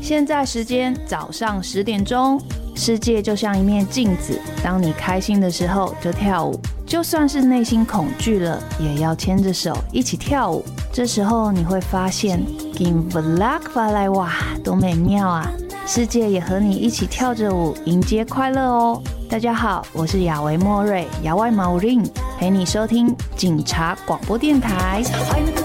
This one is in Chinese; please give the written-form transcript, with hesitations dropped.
现在时间早上10点钟，世界就像一面镜子，当你开心的时候就跳舞，就算是内心恐惧了，也要牵着手一起跳舞。这时候你会发现 Give luck 发来哇，多美妙啊！世界也和你一起跳着舞，迎接快乐哦。大家好，我是亚维莫瑞，亚外毛林，陪你收听警察广播电台。